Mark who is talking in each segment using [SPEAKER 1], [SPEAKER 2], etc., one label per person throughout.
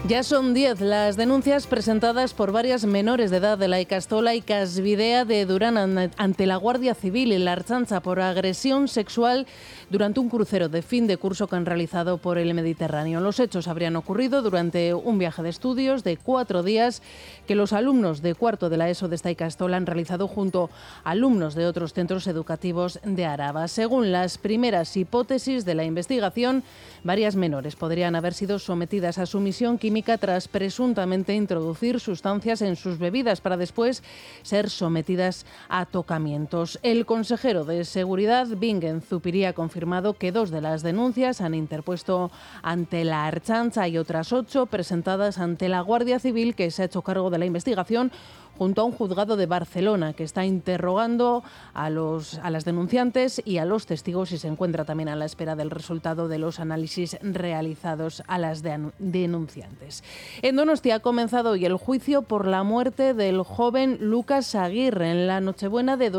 [SPEAKER 1] Ya son 10 las denuncias presentadas por varias menores de edad de la Ikastola Ikasbidea de Durán ante la Guardia Civil y la Ertzaintza por agresión sexual durante un crucero de fin de curso que han realizado por el Mediterráneo. Los hechos habrían ocurrido durante un viaje de estudios de 4 días que los alumnos de cuarto de la ESO de esta Ikastola han realizado junto a alumnos de otros centros educativos de Araba. Según las primeras hipótesis de la investigación, varias menores podrían haber sido sometidas a sumisión química tras presuntamente introducir sustancias en sus bebidas para después ser sometidas a tocamientos. El consejero de Seguridad, Bingen Zupiria, ha confirmado que 2 de las denuncias han interpuesto ante la Ertzaintza y otras 8 presentadas ante la Guardia Civil, que se ha hecho cargo de la investigación junto a un juzgado de Barcelona que está interrogando a las denunciantes y a los testigos y se encuentra también a la espera del resultado de los análisis realizados a las denunciantes. En Donostia ha comenzado hoy el juicio por la muerte del joven Lucas Aguirre en la Nochebuena de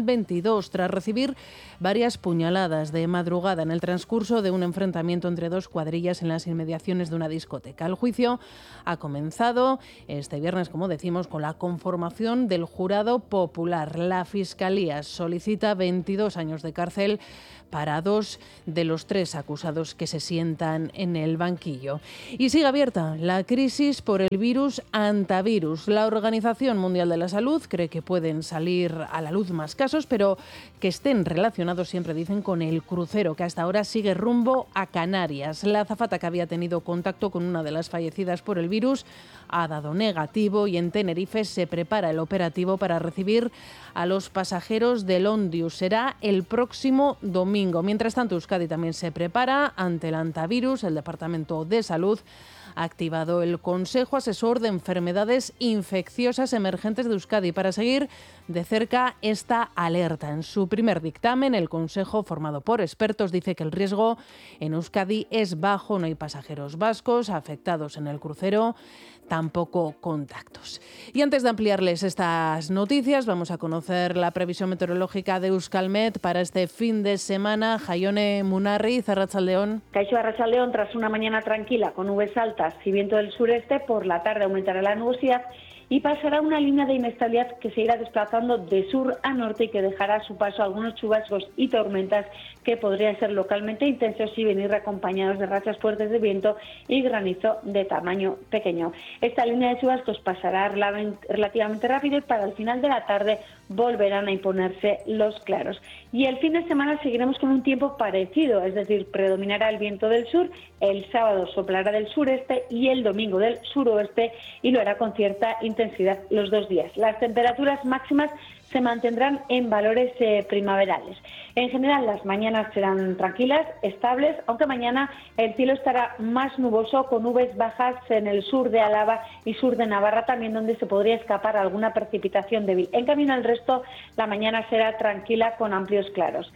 [SPEAKER 1] 2022 tras recibir varias puñaladas de madrugada en el transcurso de un enfrentamiento entre 2 cuadrillas en las inmediaciones de una discoteca. El juicio ha comenzado este viernes, como decimos, con la conformación del jurado popular. La Fiscalía solicita 22 años de cárcel para 2 de los 3 acusados que se sientan en el banquillo. Y sigue abierta la crisis por el virus hantavirus. La Organización Mundial de la Salud cree que pueden salir a la luz más casos, pero que estén relacionados, siempre dicen, con el crucero que hasta ahora sigue rumbo a Canarias. La azafata, que había tenido contacto con una de las fallecidas por el virus, ha dado negativo y en Tenerife se prepara el operativo para recibir a los pasajeros del Ondius. Será el próximo domingo. Mientras tanto, Euskadi también se prepara ante el hantavirus. El Departamento de Salud ha activado el Consejo Asesor de Enfermedades Infecciosas Emergentes de Euskadi para seguir de cerca esta alerta. En su primer dictamen, el Consejo, formado por expertos, dice que el riesgo en Euskadi es bajo. No hay pasajeros vascos afectados en el crucero, tampoco contactos. Y antes de ampliarles estas noticias, vamos a conocer la previsión meteorológica de Euskalmet para este fin de semana. Jaione Munarri, Arratsaldeon.
[SPEAKER 2] Kaixo, Arratsaldeon. Tras una mañana tranquila con nubes altas y viento del sureste, por la tarde aumentará la nubosidad y pasará una línea de inestabilidad que se irá desplazando de sur a norte y que dejará a su paso algunos chubascos y tormentas que podrían ser localmente intensos y venir acompañados de rachas fuertes de viento y granizo de tamaño pequeño. Esta línea de chubascos pasará relativamente rápido y para el final de la tarde volverán a imponerse los claros. Y el fin de semana seguiremos con un tiempo parecido, es decir, predominará el viento del sur, el sábado soplará del sureste y el domingo del suroeste y lo hará con cierta intensidad los 2 días. Las temperaturas máximas se mantendrán en valores primaverales. En general, las mañanas serán tranquilas, estables, aunque mañana el cielo estará más nuboso con nubes bajas en el sur de Álava y sur de Navarra también, donde se podría escapar alguna precipitación débil. En cambio, en el resto, la mañana será tranquila con amplios claros.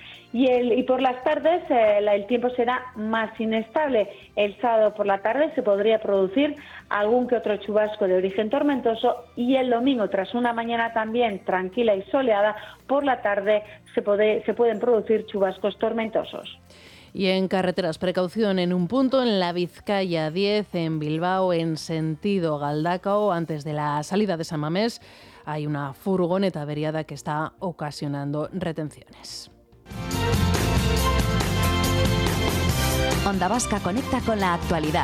[SPEAKER 2] Y por las tardes el tiempo será más inestable. El sábado por la tarde se podría producir algún que otro chubasco de origen tormentoso y el domingo, tras una mañana también tranquila y soleada, por la tarde se pueden producir chubascos tormentosos.
[SPEAKER 1] Y en carreteras, precaución en un punto en la Vizcaya 10, en Bilbao, en sentido Galdakao, antes de la salida de San Mamés, hay una furgoneta averiada que está ocasionando retenciones.
[SPEAKER 3] Onda Vasca conecta con la actualidad.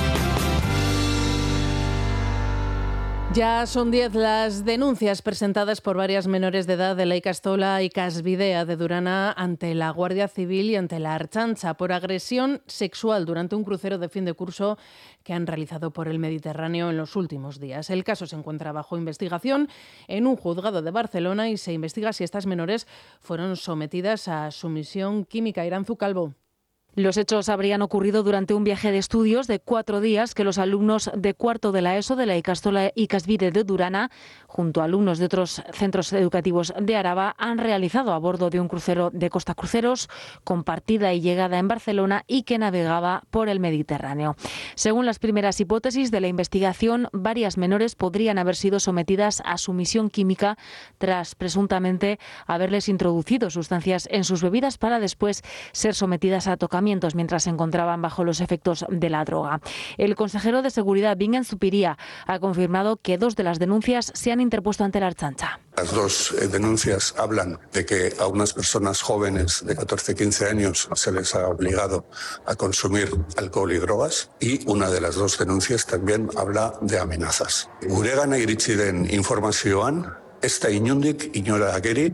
[SPEAKER 1] Ya son 10 las denuncias presentadas por varias menores de edad de la Ikastola Ikasbidea de Durana ante la Guardia Civil y ante la Ertzaintza por agresión sexual durante un crucero de fin de curso que han realizado por el Mediterráneo en los últimos días. El caso se encuentra bajo investigación en un juzgado de Barcelona y se investiga si estas menores fueron sometidas a sumisión química. Iranzu Calvo.
[SPEAKER 4] Los hechos habrían ocurrido durante un viaje de estudios de 4 días que los alumnos de cuarto de la ESO de la Ikastola Ikasbide de Durana, junto a alumnos de otros centros educativos de Araba, han realizado a bordo de un crucero de Costa Cruceros con partida y llegada en Barcelona y que navegaba por el Mediterráneo. Según las primeras hipótesis de la investigación, varias menores podrían haber sido sometidas a sumisión química tras presuntamente haberles introducido sustancias en sus bebidas para después ser sometidas a tocamientos tratamientos mientras se encontraban bajo los efectos de la droga. El consejero de Seguridad, Bingen Zupiria, ha confirmado que 2 de las denuncias se han interpuesto ante la Ertzaintza.
[SPEAKER 5] Las 2 denuncias hablan de que a unas personas jóvenes de 14-15 años se les ha obligado a consumir alcohol y drogas, y una de las 2 denuncias también habla de amenazas. Guregana iritsi den informazioan, ez da inondik inora ageri,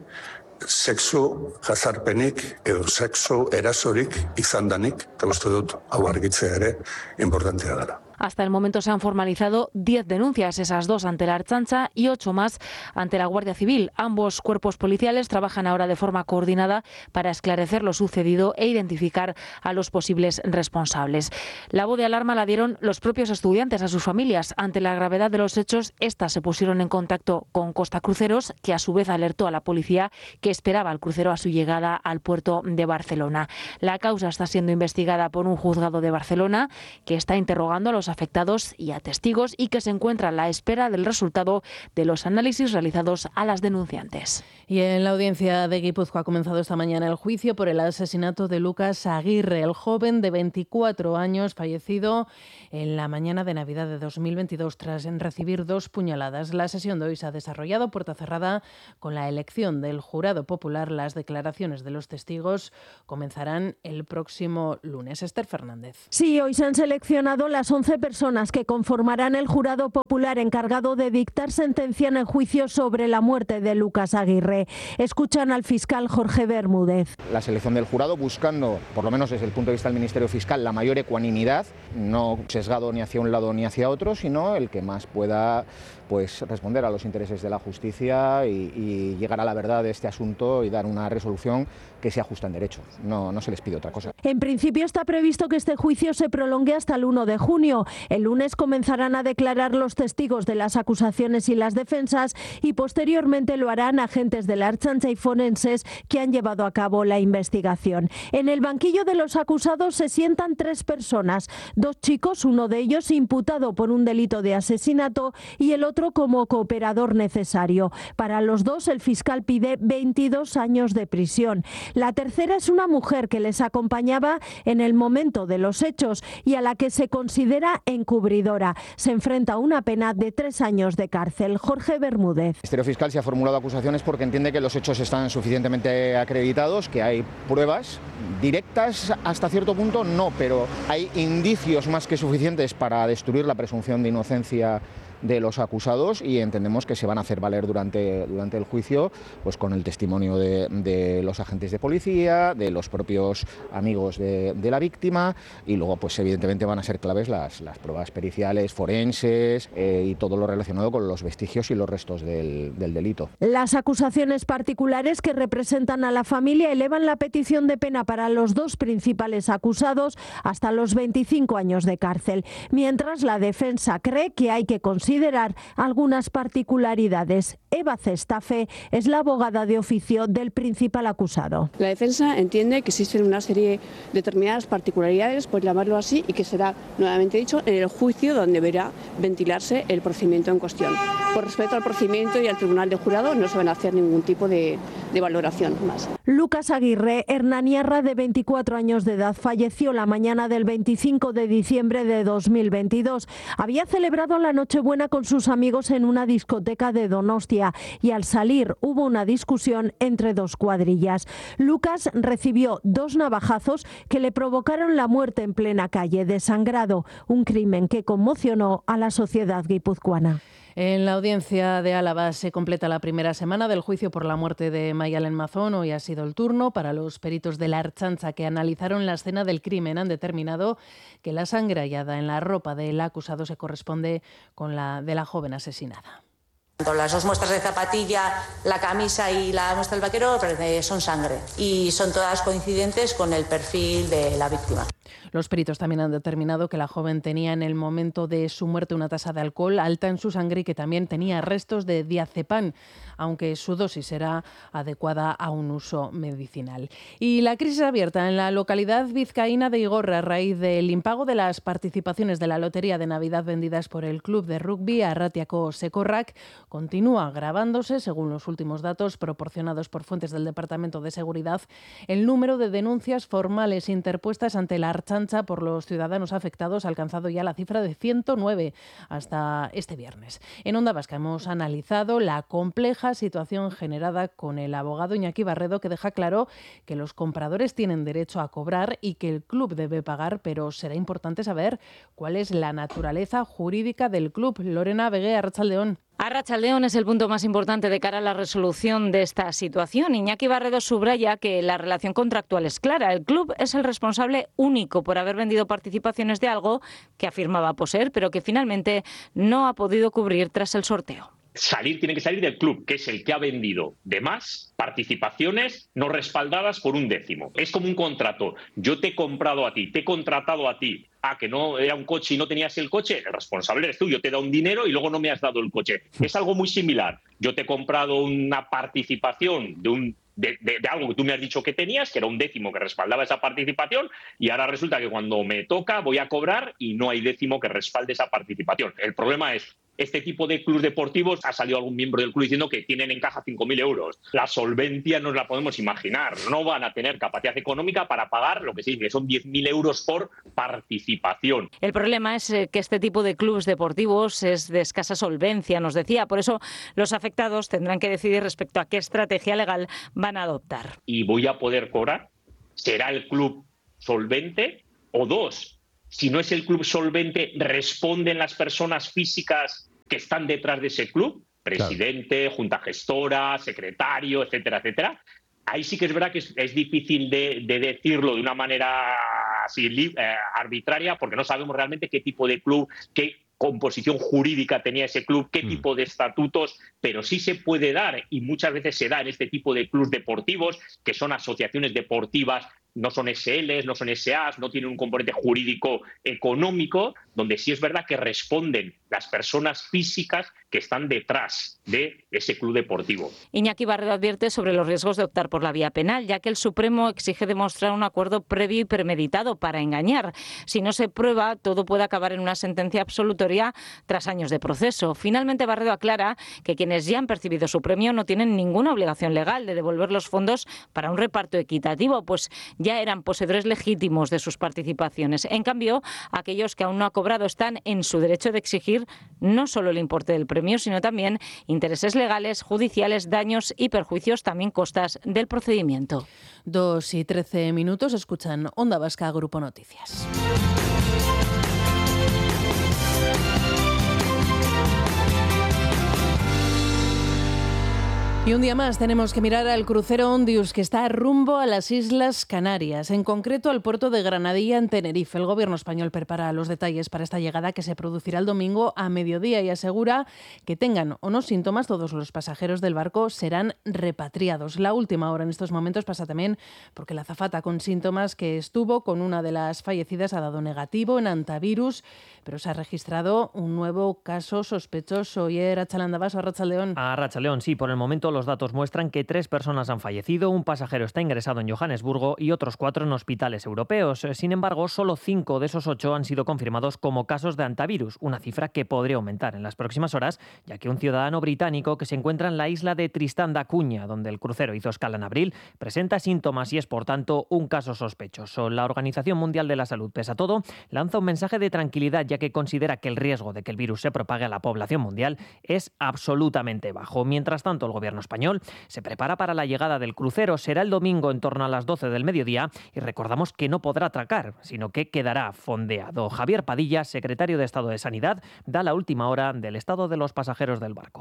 [SPEAKER 5] sexu jazarpenik edo sexu erasorik izan danik, eta uste dut hau argitzea ere importantea dela.
[SPEAKER 4] Hasta el momento se han formalizado 10 denuncias, esas 2 ante la Ertzaintza y 8 más ante la Guardia Civil. Ambos cuerpos policiales trabajan ahora de forma coordinada para esclarecer lo sucedido e identificar a los posibles responsables. La voz de alarma la dieron los propios estudiantes a sus familias. Ante la gravedad de los hechos, estas se pusieron en contacto con Costa Cruceros, que a su vez alertó a la policía que esperaba al crucero a su llegada al puerto de Barcelona. La causa está siendo investigada por un juzgado de Barcelona, que está interrogando a los afectados y a testigos y que se encuentra a la espera del resultado de los análisis realizados a las denunciantes.
[SPEAKER 1] Y en la audiencia de Guipúzcoa ha comenzado esta mañana el juicio por el asesinato de Lucas Aguirre, el joven de 24 años fallecido en la mañana de Navidad de 2022 tras recibir 2 puñaladas. La sesión de hoy se ha desarrollado puerta cerrada con la elección del jurado popular. Las declaraciones de los testigos comenzarán el próximo lunes. Esther Fernández.
[SPEAKER 6] Sí, hoy se han seleccionado las 11 personas que conformarán el jurado popular encargado de dictar sentencia en el juicio sobre la muerte de Lucas Aguirre. Escuchan al fiscal Jorge Bermúdez.
[SPEAKER 7] La selección del jurado buscando, por lo menos desde el punto de vista del Ministerio Fiscal, la mayor ecuanimidad, no sesgado ni hacia un lado ni hacia otro, sino el que más pueda responder a los intereses de la justicia y llegar a la verdad de este asunto y dar una resolución que sea justa en derecho. No se les pide otra cosa.
[SPEAKER 6] En principio está previsto que este juicio se prolongue hasta el 1 de junio. El lunes comenzarán a declarar los testigos de las acusaciones y las defensas y posteriormente lo harán agentes de la Ertzaintza y forenses que han llevado a cabo la investigación. En el banquillo de los acusados se sientan 3 personas, 2 chicos, uno de ellos imputado por un delito de asesinato y el otro como cooperador necesario. Para los 2 el fiscal pide 22 años de prisión. La tercera es una mujer que les acompañaba en el momento de los hechos y a la que se considera encubridora. Se enfrenta a una pena de 3 años de cárcel. Jorge Bermúdez.
[SPEAKER 7] El Ministerio Fiscal se ha formulado acusaciones porque entiende que los hechos están suficientemente acreditados, que hay pruebas directas hasta cierto punto, no, pero hay indicios más que suficientes para destruir la presunción de inocencia de los acusados y entendemos que se van a hacer valer durante el juicio pues con el testimonio de los agentes de policía, de los propios amigos de la víctima y luego pues evidentemente van a ser claves las pruebas periciales, forenses y todo lo relacionado con los vestigios y los restos del delito.
[SPEAKER 6] Las acusaciones particulares que representan a la familia elevan la petición de pena para los 2 principales acusados hasta los 25 años de cárcel, mientras la defensa cree que hay que considerar algunas particularidades. Eva Cestafe es la abogada de oficio del principal acusado.
[SPEAKER 8] La defensa entiende que existen una serie de determinadas particularidades, por llamarlo así, y que será, nuevamente dicho, en el juicio donde deberá ventilarse el procedimiento en cuestión. Por respeto al procedimiento y al tribunal de jurado no se van a hacer ningún tipo de valoración más.
[SPEAKER 6] Lucas Aguirre, hernaniarra de 24 años de edad, falleció la mañana del 25 de diciembre de 2022. Había celebrado la Nochebuena con sus amigos en una discoteca de Donostia y al salir hubo una discusión entre 2 cuadrillas. Lucas recibió 2 navajazos que le provocaron la muerte en plena calle, desangrado, un crimen que conmocionó a la sociedad guipuzcoana.
[SPEAKER 1] En la audiencia de Álava se completa la primera semana del juicio por la muerte de Maialen Mazón. Hoy ha sido el turno para los peritos de la Ertzaintza que analizaron la escena del crimen. Han determinado que la sangre hallada en la ropa del acusado se corresponde con la de la joven asesinada.
[SPEAKER 9] Las 2 muestras de zapatilla, la camisa y la muestra del vaquero son sangre y son todas coincidentes con el perfil de la víctima.
[SPEAKER 1] Los peritos también han determinado que la joven tenía en el momento de su muerte una tasa de alcohol alta en su sangre y que también tenía restos de diazepam, aunque su dosis era adecuada a un uso medicinal. Y la crisis abierta en la localidad vizcaína de Igorra a raíz del impago de las participaciones de la lotería de Navidad vendidas por el club de rugby Arratiako Sekorrak continúa agravándose. Según los últimos datos proporcionados por fuentes del Departamento de Seguridad, el número de denuncias formales interpuestas ante la Ertzaintza por los ciudadanos afectados ha alcanzado ya la cifra de 109 hasta este viernes. En Onda Vasca hemos analizado la compleja situación generada con el abogado Iñaki Barredo, que deja claro que los compradores tienen derecho a cobrar y que el club debe pagar, pero será importante saber cuál es la naturaleza jurídica del club. Lorena Begué, Arratsaldeón.
[SPEAKER 4] Arratsaldeón es el punto más importante de cara a la resolución de esta situación. Iñaki Barredo subraya que la relación contractual es clara. El club es el responsable único por haber vendido participaciones de algo que afirmaba poseer, pero que finalmente no ha podido cubrir tras el sorteo.
[SPEAKER 10] Tiene que salir del club, que es el que ha vendido de más participaciones no respaldadas por un décimo. Es como un contrato. Yo te he comprado a ti, te he contratado a ti. Que no era un coche y no tenías el coche, el responsable eres tú. Yo te he dado un dinero y luego no me has dado el coche. Es algo muy similar. Yo te he comprado una participación de algo que tú me has dicho que tenías, que era un décimo que respaldaba esa participación, y ahora resulta que cuando me toca voy a cobrar y no hay décimo que respalde esa participación. El problema es, este tipo de clubes deportivos, ha salido algún miembro del club diciendo que tienen en caja 5.000 euros. La solvencia no la podemos imaginar. No van a tener capacidad económica para pagar lo que sí, que son 10.000 euros por participación.
[SPEAKER 4] El problema es que este tipo de clubes deportivos es de escasa solvencia, nos decía. Por eso los afectados tendrán que decidir respecto a qué estrategia legal van a adoptar.
[SPEAKER 10] ¿Y voy a poder cobrar? ¿Será el club solvente? O dos, si no es el club solvente, ¿responden las personas físicas que están detrás de ese club? Presidente, junta gestora, secretario, etcétera, etcétera. Ahí sí que es verdad que es difícil de decirlo de una manera así arbitraria, porque no sabemos realmente qué tipo de club, qué composición jurídica tenía ese club, qué tipo de estatutos, pero sí se puede dar, y muchas veces se da en este tipo de clubes deportivos, que son asociaciones deportivas, no son SLs, no son SAs, no tienen un componente jurídico económico, donde sí es verdad que responden las personas físicas que están detrás de ese club deportivo.
[SPEAKER 4] Iñaki Barredo advierte sobre los riesgos de optar por la vía penal, ya que el Supremo exige demostrar un acuerdo previo y premeditado para engañar. Si no se prueba, todo puede acabar en una sentencia absolutoria tras años de proceso. Finalmente, Barredo aclara que quienes ya han percibido su premio no tienen ninguna obligación legal de devolver los fondos para un reparto equitativo, pues ya eran poseedores legítimos de sus participaciones. En cambio, aquellos que aún no han cobrado están en su derecho de exigir no solo el importe del premio, sino también intereses legales, judiciales, daños y perjuicios, también costas del procedimiento.
[SPEAKER 1] 2:13, escuchan Onda Vasca, Grupo Noticias. Y un día más tenemos que mirar al crucero Ondius, que está rumbo a las Islas Canarias, en concreto al puerto de Granadilla, en Tenerife. El gobierno español prepara los detalles para esta llegada, que se producirá el domingo a mediodía, y asegura que tengan o no síntomas, todos los pasajeros del barco serán repatriados. La última hora en estos momentos pasa también porque la azafata con síntomas que estuvo con una de las fallecidas ha dado negativo en antivirus, pero se ha registrado un nuevo caso sospechoso. Y Arratsaldeon, Arratsaldeon.
[SPEAKER 11] Arratsaldeon, sí, por el momento los datos muestran que 3 personas han fallecido, un pasajero está ingresado en Johannesburgo y otros 4 en hospitales europeos. Sin embargo, solo 5 de esos 8 han sido confirmados como casos de antivirus, una cifra que podría aumentar en las próximas horas, ya que un ciudadano británico que se encuentra en la isla de Tristán da Cunha, donde el crucero hizo escala en abril, presenta síntomas y es, por tanto, un caso sospechoso. La Organización Mundial de la Salud, pese a todo, lanza un mensaje de tranquilidad, ya que considera que el riesgo de que el virus se propague a la población mundial es absolutamente bajo. Mientras tanto, el gobierno español se prepara para la llegada del crucero. Será el domingo en torno a las 12 del mediodía y recordamos que no podrá atracar, sino que quedará fondeado. Javier Padilla, secretario de Estado de Sanidad, da la última hora del estado de los pasajeros del barco.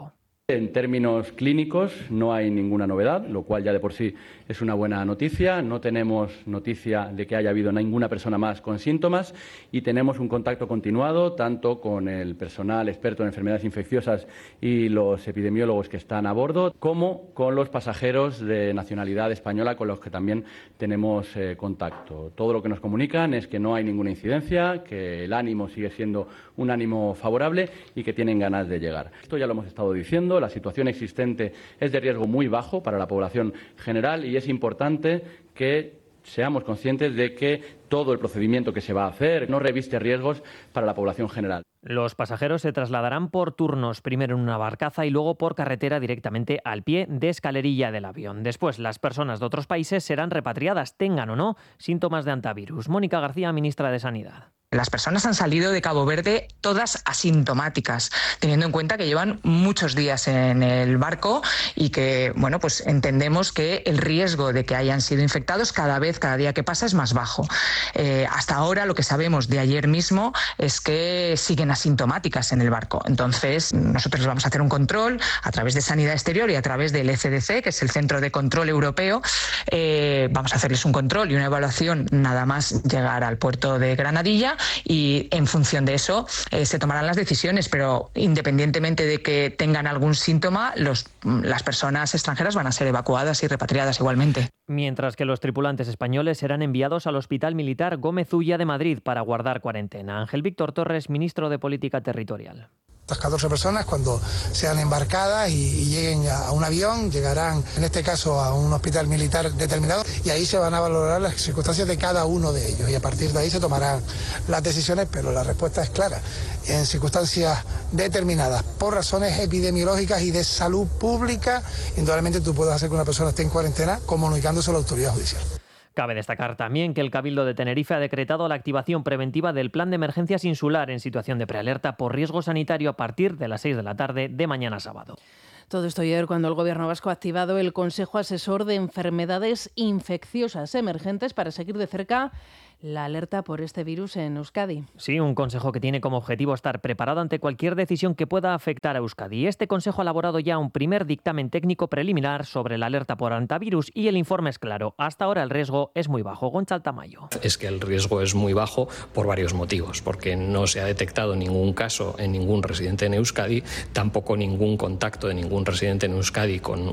[SPEAKER 12] En términos clínicos no hay ninguna novedad, lo cual ya de por sí es una buena noticia. No tenemos noticia de que haya habido ninguna persona más con síntomas y tenemos un contacto continuado tanto con el personal experto en enfermedades infecciosas y los epidemiólogos que están a bordo, como con los pasajeros de nacionalidad española con los que también tenemos contacto. Todo lo que nos comunican es que no hay ninguna incidencia, que el ánimo sigue siendo un ánimo favorable y que tienen ganas de llegar. Esto ya lo hemos estado diciendo. La situación existente es de riesgo muy bajo para la población general y es importante que seamos conscientes de que todo el procedimiento que se va a hacer no reviste riesgos para la población general.
[SPEAKER 11] Los pasajeros se trasladarán por turnos, primero en una barcaza y luego por carretera directamente al pie de escalerilla del avión. Después, las personas de otros países serán repatriadas, tengan o no síntomas de antivirus. Mónica García, ministra de Sanidad.
[SPEAKER 13] Las personas han salido de Cabo Verde todas asintomáticas, teniendo en cuenta que llevan muchos días en el barco y que, bueno, pues entendemos que el riesgo de que hayan sido infectados cada día que pasa es más bajo. Hasta ahora lo que sabemos de ayer mismo es que siguen asintomáticas en el barco. Entonces, nosotros vamos a hacer un control a través de Sanidad Exterior y a través del ECDC, que es el Centro de Control Europeo. Vamos a hacerles un control y una evaluación nada más llegar al puerto de Granadilla. Y en función de eso se tomarán las decisiones, pero independientemente de que tengan algún síntoma, las personas extranjeras van a ser evacuadas y repatriadas igualmente.
[SPEAKER 11] Mientras que los tripulantes españoles serán enviados al Hospital Militar Gómez Ulla de Madrid para guardar cuarentena. Ángel Víctor Torres, ministro de Política Territorial.
[SPEAKER 14] Estas 14 personas, cuando sean embarcadas y lleguen a un avión, llegarán en este caso a un hospital militar determinado y ahí se van a valorar las circunstancias de cada uno de ellos y a partir de ahí se tomarán las decisiones, pero la respuesta es clara. En circunstancias determinadas por razones epidemiológicas y de salud pública, indudablemente tú puedes hacer que una persona esté en cuarentena comunicándose a la autoridad judicial.
[SPEAKER 11] Cabe destacar también que el Cabildo de Tenerife ha decretado la activación preventiva del Plan de Emergencias Insular en situación de prealerta por riesgo sanitario a partir de las 6 de la tarde de mañana sábado.
[SPEAKER 1] Todo esto ayer cuando el Gobierno vasco ha activado el Consejo Asesor de Enfermedades Infecciosas Emergentes para seguir de cerca la alerta por este virus en Euskadi.
[SPEAKER 11] Sí, un consejo que tiene como objetivo estar preparado ante cualquier decisión que pueda afectar a Euskadi. Este consejo ha elaborado ya un primer dictamen técnico preliminar sobre la alerta por antivirus y el informe es claro. Hasta ahora el riesgo es muy bajo. Gonçal Tamayo.
[SPEAKER 15] Es que el riesgo es muy bajo por varios motivos. Porque no se ha detectado ningún caso en ningún residente en Euskadi, tampoco ningún contacto de ningún residente en Euskadi con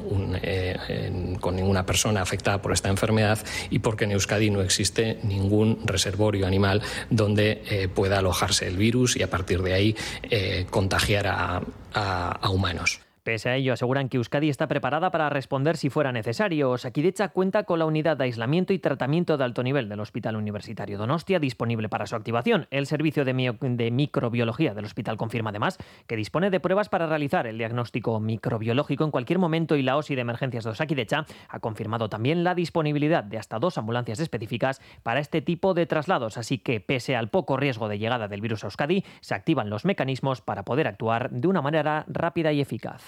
[SPEAKER 15] ninguna persona afectada por esta enfermedad y porque en Euskadi no existe ningún reservorio animal donde pueda alojarse el virus y a partir de ahí contagiar a humanos.
[SPEAKER 11] Pese a ello, aseguran que Euskadi está preparada para responder si fuera necesario. Osakidetza cuenta con la unidad de aislamiento y tratamiento de alto nivel del Hospital Universitario Donostia disponible para su activación. El servicio de microbiología del hospital confirma además que dispone de pruebas para realizar el diagnóstico microbiológico en cualquier momento y la OSI de emergencias de Osakidetza ha confirmado también la disponibilidad de hasta 2 ambulancias específicas para este tipo de traslados. Así que, pese al poco riesgo de llegada del virus a Euskadi, se activan los mecanismos para poder actuar de una manera rápida y eficaz.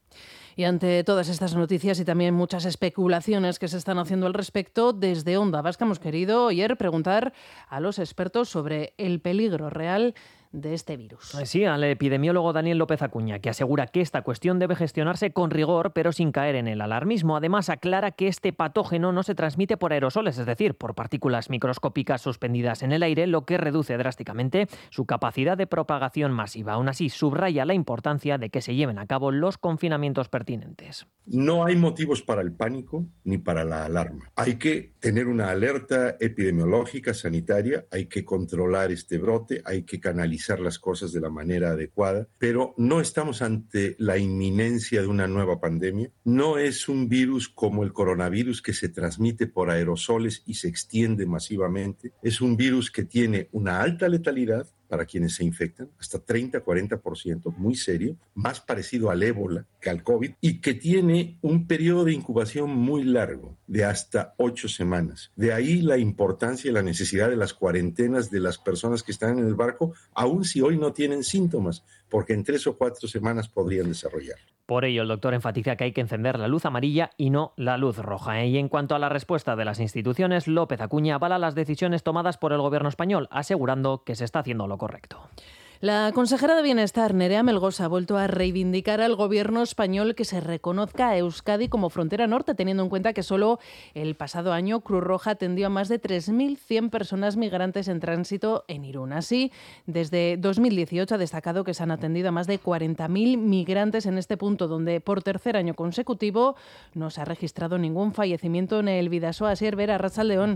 [SPEAKER 1] Y ante todas estas noticias y también muchas especulaciones que se están haciendo al respecto, desde Onda Vasca hemos querido ayer preguntar a los expertos sobre el peligro real de este virus.
[SPEAKER 11] Sí, al epidemiólogo Daniel López Acuña, que asegura que esta cuestión debe gestionarse con rigor, pero sin caer en el alarmismo. Además, aclara que este patógeno no se transmite por aerosoles, es decir, por partículas microscópicas suspendidas en el aire, lo que reduce drásticamente su capacidad de propagación masiva. Aún así, subraya la importancia de que se lleven a cabo los confinamientos pertinentes.
[SPEAKER 16] No hay motivos para el pánico ni para la alarma. Hay que tener una alerta epidemiológica, sanitaria, hay que controlar este brote, hay que canalizar las cosas de la manera adecuada, pero no estamos ante la inminencia de una nueva pandemia. No es un virus como el coronavirus que se transmite por aerosoles y se extiende masivamente. Es un virus que tiene una alta letalidad para quienes se infectan, hasta 30-40%, muy serio, más parecido al ébola que al COVID, y que tiene un periodo de incubación muy largo, de hasta 8 semanas. De ahí la importancia y la necesidad de las cuarentenas de las personas que están en el barco, aun si hoy no tienen síntomas, porque en 3 o 4 semanas podrían desarrollar.
[SPEAKER 11] Por ello, el doctor enfatiza que hay que encender la luz amarilla y no la luz roja. Y en cuanto a la respuesta de las instituciones, López Acuña avala las decisiones tomadas por el gobierno español, asegurando que se está haciendo lo correcto.
[SPEAKER 1] La consejera de Bienestar, Nerea Melgosa, ha vuelto a reivindicar al gobierno español que se reconozca a Euskadi como frontera norte, teniendo en cuenta que solo el pasado año Cruz Roja atendió a más de 3.100 personas migrantes en tránsito en Irún. Así, desde 2018 ha destacado que se han atendido a más de 40.000 migrantes en este punto, donde por tercer año consecutivo no se ha registrado ningún fallecimiento en el Bidasoa. Asier Vera, Arratsaldeon.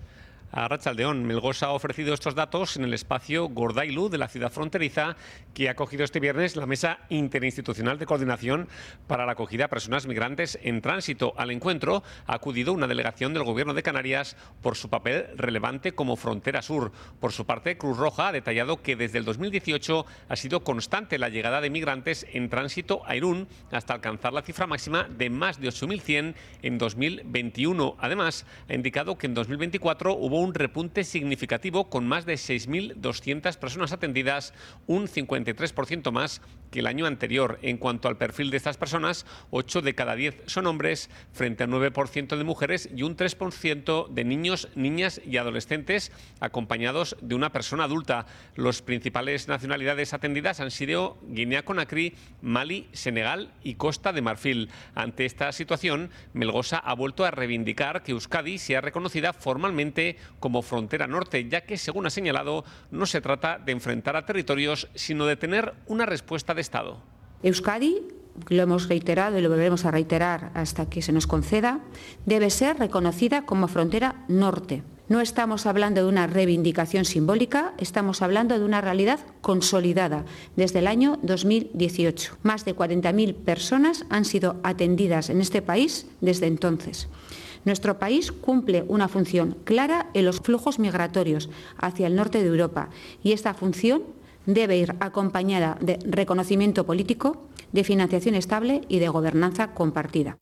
[SPEAKER 17] A Arratsaldeon, Melgosa ha ofrecido estos datos en el espacio Gordailu de la ciudad fronteriza, que ha acogido este viernes la Mesa Interinstitucional de Coordinación para la Acogida a Personas Migrantes en Tránsito. Al encuentro ha acudido una delegación del Gobierno de Canarias por su papel relevante como frontera sur. Por su parte, Cruz Roja ha detallado que desde el 2018 ha sido constante la llegada de migrantes en tránsito a Irún, hasta alcanzar la cifra máxima de más de 8.100 en 2021. Además, ha indicado que en 2024 hubo un repunte significativo con más de 6.200 personas atendidas, un 53% más que el año anterior. En cuanto al perfil de estas personas, 8 de cada 10 son hombres, frente al 9% de mujeres y un 3% de niños, niñas y adolescentes acompañados de una persona adulta. Las principales nacionalidades atendidas han sido Guinea-Conakry, Mali, Senegal y Costa de Marfil. Ante esta situación, Melgosa ha vuelto a reivindicar que Euskadi sea reconocida formalmente como frontera norte, ya que, según ha señalado, no se trata de enfrentar a territorios, sino de tener una respuesta de Estado.
[SPEAKER 18] Euskadi, lo hemos reiterado y lo volveremos a reiterar hasta que se nos conceda, debe ser reconocida como frontera norte. No estamos hablando de una reivindicación simbólica, estamos hablando de una realidad consolidada desde el año 2018. Más de 40.000 personas han sido atendidas en este país desde entonces. Nuestro país cumple una función clara en los flujos migratorios hacia el norte de Europa y esta función debe ir acompañada de reconocimiento político, de financiación estable y de gobernanza compartida.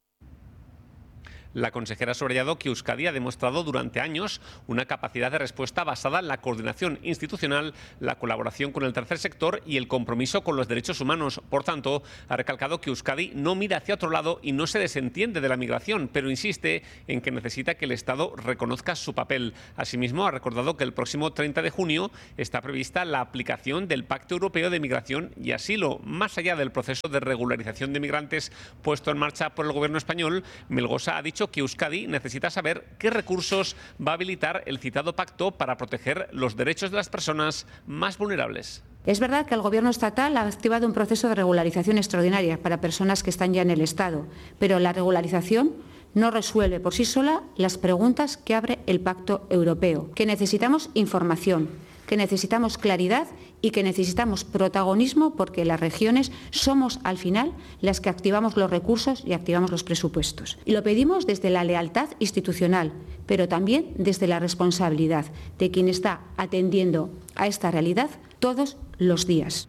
[SPEAKER 17] La consejera ha subrayado que Euskadi ha demostrado durante años una capacidad de respuesta basada en la coordinación institucional, la colaboración con el tercer sector y el compromiso con los derechos humanos. Por tanto, ha recalcado que Euskadi no mira hacia otro lado y no se desentiende de la migración, pero insiste en que necesita que el Estado reconozca su papel. Asimismo, ha recordado que el próximo 30 de junio está prevista la aplicación del Pacto Europeo de Migración y Asilo. Más allá del proceso de regularización de migrantes puesto en marcha por el Gobierno español, Melgosa ha dicho que Euskadi necesita saber qué recursos va a habilitar el citado pacto para proteger los derechos de las personas más vulnerables.
[SPEAKER 18] Es verdad que el Gobierno estatal ha activado un proceso de regularización extraordinaria para personas que están ya en el Estado, pero la regularización no resuelve por sí sola las preguntas que abre el Pacto Europeo, que necesitamos información, que necesitamos claridad y que necesitamos protagonismo, porque las regiones somos al final las que activamos los recursos y activamos los presupuestos. Y lo pedimos desde la lealtad institucional, pero también desde la responsabilidad de quien está atendiendo a esta realidad todos los días.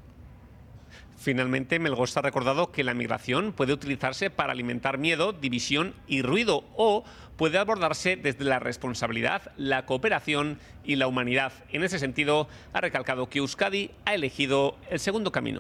[SPEAKER 17] Finalmente, Melgosa ha recordado que la migración puede utilizarse para alimentar miedo, división y ruido, o puede abordarse desde la responsabilidad, la cooperación y la humanidad. En ese sentido, ha recalcado que Euskadi ha elegido el segundo camino.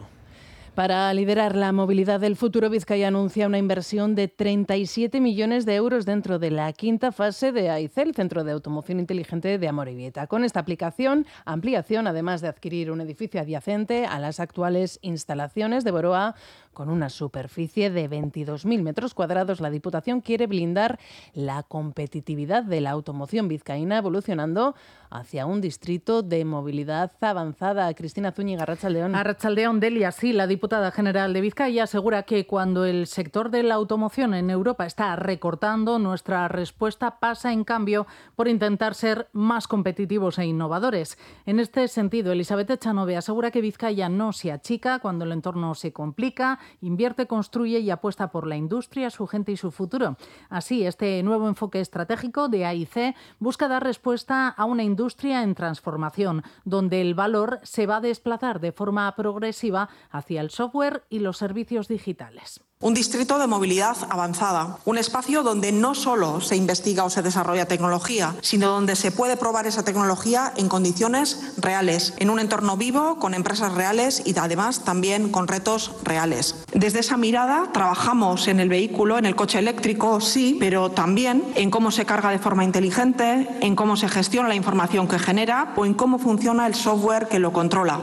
[SPEAKER 1] Para liderar la movilidad del futuro, Bizkaia anuncia una inversión de 37 millones de euros dentro de la quinta fase de AIC, el Centro de Automoción Inteligente de Amorebieta. Con esta ampliación, además de adquirir un edificio adyacente a las actuales instalaciones de Boroa, con una superficie de 22.000 metros cuadrados, la Diputación quiere blindar la competitividad de la automoción vizcaína, evolucionando hacia un distrito de movilidad avanzada. Cristina Zúñiga, Arratsaldeon.
[SPEAKER 19] Arratsaldeon, Delia. Sí, la diputada general de Vizcaya asegura que cuando el sector de la automoción en Europa está recortando, nuestra respuesta pasa, en cambio, por intentar ser más competitivos e innovadores. En este sentido, Elizabeth Echanove asegura que Vizcaya no se achica cuando el entorno se complica, invierte, construye y apuesta por la industria, su gente y su futuro. Así, este nuevo enfoque estratégico de AIC busca dar respuesta a una industria en transformación, donde el valor se va a desplazar de forma progresiva hacia el software y los servicios digitales.
[SPEAKER 20] Un distrito de movilidad avanzada, un espacio donde no solo se investiga o se desarrolla tecnología, sino donde se puede probar esa tecnología en condiciones reales, en un entorno vivo, con empresas reales y además también con retos reales. Desde esa mirada trabajamos en el vehículo, en el coche eléctrico, sí, pero también en cómo se carga de forma inteligente, en cómo se gestiona la información que genera o en cómo funciona el software que lo controla.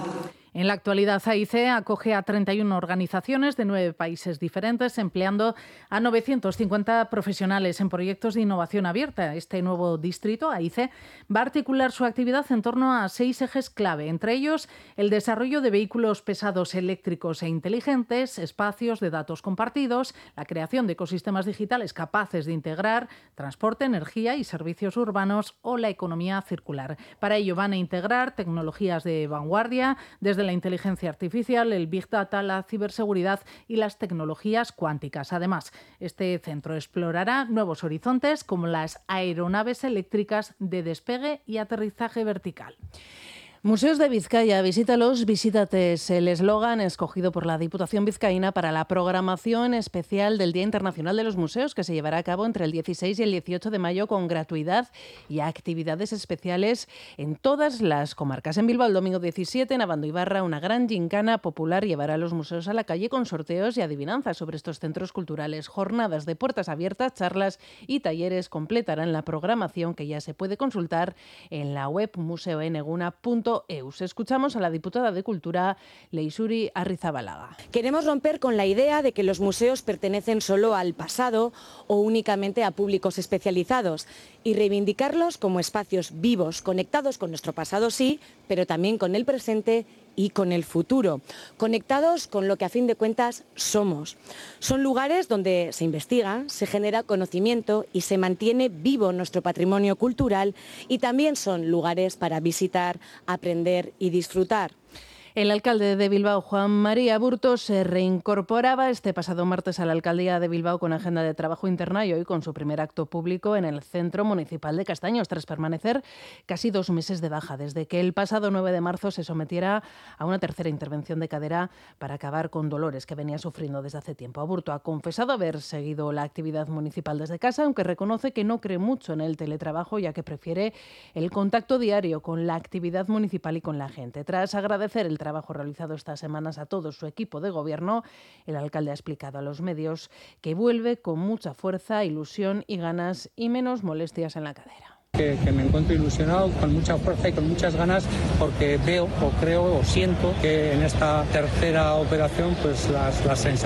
[SPEAKER 19] En la actualidad, AIC acoge a 31 organizaciones de 9 países diferentes, empleando a 950 profesionales en proyectos de innovación abierta. Este nuevo distrito, AIC, va a articular su actividad en torno a 6 ejes clave, entre ellos el desarrollo de vehículos pesados eléctricos e inteligentes, espacios de datos compartidos, la creación de ecosistemas digitales capaces de integrar transporte, energía y servicios urbanos o la economía circular. Para ello van a integrar tecnologías de vanguardia, desde la inteligencia artificial, el Big Data, la ciberseguridad y las tecnologías cuánticas. Además, este centro explorará nuevos horizontes como las aeronaves eléctricas de despegue y aterrizaje vertical.
[SPEAKER 1] Museos de Vizcaya, visítalos, visítate, es el eslogan escogido por la Diputación vizcaína para la programación especial del Día Internacional de los Museos, que se llevará a cabo entre el 16 y el 18 de mayo con gratuidad y actividades especiales en todas las comarcas. En Bilbao, el domingo 17, en Abando y Barra, una gran gincana popular llevará a los museos a la calle con sorteos y adivinanzas sobre estos centros culturales. Jornadas de puertas abiertas, charlas y talleres completarán la programación que ya se puede consultar en la web museoeneguna.eus. Escuchamos a la diputada de Cultura, Leixuri Arrizabalaga.
[SPEAKER 21] Queremos romper con la idea de que los museos pertenecen solo al pasado o únicamente a públicos especializados y reivindicarlos como espacios vivos, conectados con nuestro pasado sí, pero también con el presente y con el futuro, conectados con lo que a fin de cuentas somos. Son lugares donde se investiga, se genera conocimiento y se mantiene vivo nuestro patrimonio cultural, y también son lugares para visitar, aprender y disfrutar.
[SPEAKER 1] El alcalde de Bilbao, Juan María Burtos, se reincorporaba este pasado martes a la alcaldía de Bilbao con agenda de trabajo interna y hoy con su primer acto público en el Centro Municipal de Castaños, tras permanecer casi 2 meses de baja, desde que el pasado 9 de marzo se sometiera a una tercera intervención de cadera para acabar con dolores que venía sufriendo desde hace tiempo. Burto ha confesado haber seguido la actividad municipal desde casa, aunque reconoce que no cree mucho en el teletrabajo, ya que prefiere el contacto diario con la actividad municipal y con la gente. Tras agradecer el trabajo realizado estas semanas a todo su equipo de gobierno, el alcalde ha explicado a los medios que vuelve con mucha fuerza, ilusión y ganas y menos molestias en la cadera.
[SPEAKER 22] Que me encuentro ilusionado, con mucha fuerza y con muchas ganas, porque veo o creo o siento que en esta tercera operación pues las sensaciones